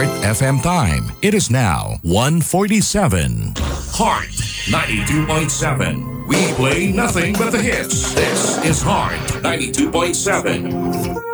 Heart FM time. It is now 1:47. Heart 92.7. We play nothing but the hits. This is Heart 92.7.